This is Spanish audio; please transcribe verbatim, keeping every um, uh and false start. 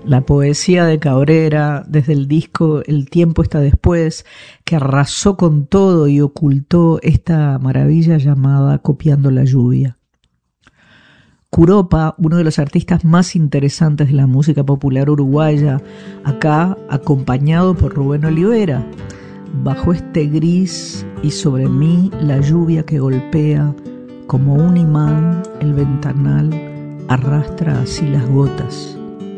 La poesía de Cabrera, desde el disco El tiempo está después, que arrasó con todo y ocultó esta maravilla llamada Copiando la lluvia. Curopa, uno de los artistas más interesantes de la música popular uruguaya, acá acompañado por Rubén Olivera. Bajo este gris y sobre mí la lluvia que golpea, como un imán el ventanal arrastra así las gotas.